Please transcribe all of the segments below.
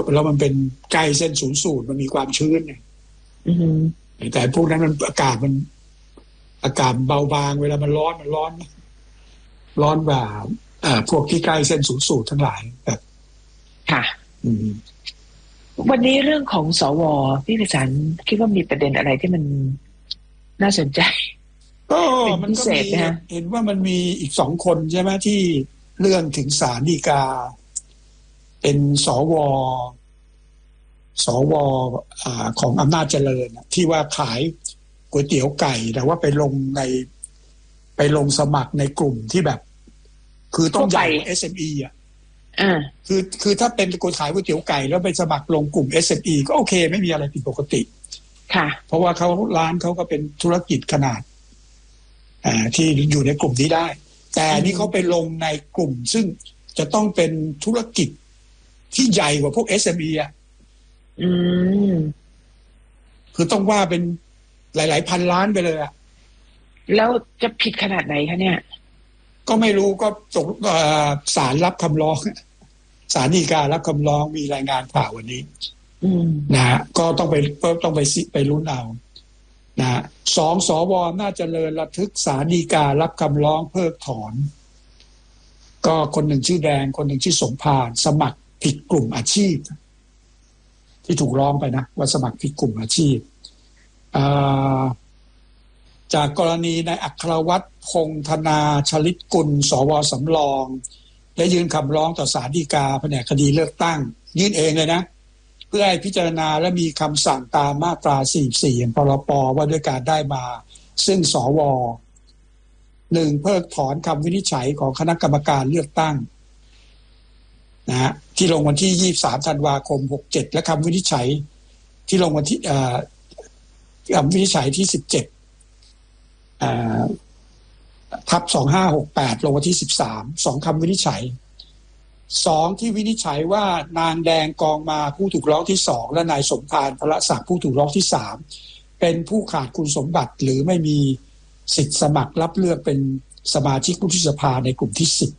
แล้วมันเป็นใกล้เส้นศูนย์สูตรมันมีความชื้นเนี่ยแต่พวกนั้นมันอากาศเบาบางเวลามันร้อนกว่าพวกที่ใกล้เส้นศูนย์สูตรทั้งหลายแบบค่ะวันนี้เรื่องของสวพี่ไพศาลคิดว่ามีประเด็นอะไรที่มันน่าสนใจก็มันก็มีเห็นว่ามันมีอีก2 คนใช่ไหมที่เรื่องถึงศาลฎีกาเป็นสวของอำนาจเจริญที่ว่าขายก๋วยเตี๋ยวไก่แต่ว่าไปลงสมัครในกลุ่มที่แบบคือต้องใหญ่ SME อ่ะคือถ้าเป็นคนขายก๋วยเตี๋ยวไก่แล้วไปสมัครลงกลุ่ม SME ก็โอเคไม่มีอะไรผิดปกติค่ะเพราะว่าร้านเขาก็เป็นธุรกิจขนาดที่อยู่ในกลุ่มนี้ได้แต่นี่เขาไปลงในกลุ่มซึ่งจะต้องเป็นธุรกิจที่ใหญ่กว่าพวก SME อ่ะคือต้องว่าเป็นหลายๆพันล้านไปเลยอ่ะแล้วจะผิดขนาดไหนคะเนี่ยก็ไม่รู้ก็ศาลรับคำร้องศาลฎีการับคำร้องมีรายงานข่าววันนี้นะฮะก็ต้องไปลุ้นเอานะ2 สวน่าจะเจริญระทึกศาลฎีการับคำร้องเพิกถอนก็คนหนึ่งชื่อแดงคนหนึ่งชื่อสมภารสมัครผิดกลุ่มอาชีพที่ถูกร้องไปนะว่าสมัครผิดกลุ่มอาชีพจากกรณีนายอัครวัฒน์พงษ์ธนาชลิตกุลสวสำรองได้ยื่นคำร้องต่อศาลฎีกาแผนกคดีเลือกตั้งยื่นเองเลยนะเพื่อให้พิจารณาและมีคำสั่งตามมาตรา44แห่งพรป.ว่าด้วยการได้มาซึ่งสว1เพิกถอนคำวินิจฉัยของคณะกรรมการเลือกตั้งนะฮะที่ลงวันที่23ธันวาคม67และคำวินิจฉัยที่ลงวันที่คำวินิจฉัยที่17ทับ2568ลงวันที่13 2คำวินิจฉัย2ที่วินิจฉัยว่านางแดงกองมาผู้ถูกร้องที่2และนายสมภารพละศักดิ์ผู้ถูกร้องที่3เป็นผู้ขาดคุณสมบัติหรือไม่มีสิทธิสมัครรับเลือกเป็นสมาชิกวุฒิสภาในกลุ่มที่10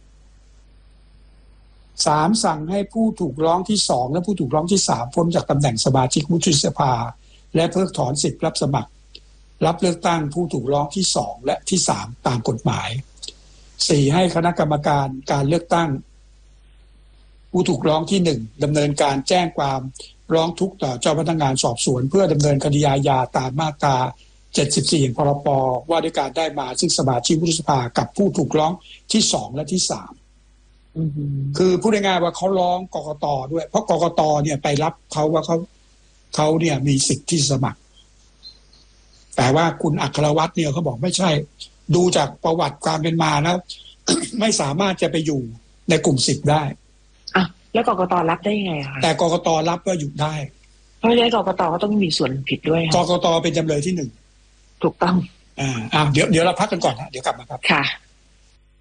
3สั่งให้ผู้ถูกร้องที่2และผู้ถูกร้องที่3พ้นจากตำแหน่งสมาชิกวุฒิสภาและเพิกถอนสิทธิรับสมัครรับเลือกตั้งผู้ถูกร้องที่2และที่3ตามกฎหมาย4ให้คณะกรรมการการเลือกตั้งผู้ถูกร้องที่1ดำเนินการแจ้งความร้องทุกข์ต่อเจ้าพนักงานสอบสวนเพื่อดำเนินคดีอาญาตามมาตรา74แห่งพรป.ว่าด้วยการได้มาซึ่งสมาชิกวุฒิสภากับผู้ถูกร้องที่2และที่3คือพูดง่ายๆว่าเขาร้องกกต.ด้วยเพราะกกต.เนี่ยไปรับเขาว่าเขาเนี่ยมีสิทธิ์ที่สมัครแต่ว่าคุณอัครวัฒน์เนี่ยเขาบอกไม่ใช่ดูจากประวัติความเป็นมาแล้ว ไม่สามารถจะไปอยู่ในกลุ่ม10ได้แล้วกกต.รับได้ยังไงคะแต่กกต.รับก็อยู่ได้เพราะฉะนั้นกกต.ก็ต้องมีส่วนผิดด้วยกกต.เป็นจำเลยที่1ถูกต้องเดี๋ยวเราพักกันก่อนนะเดี๋ยวกลับมาครับค่ะ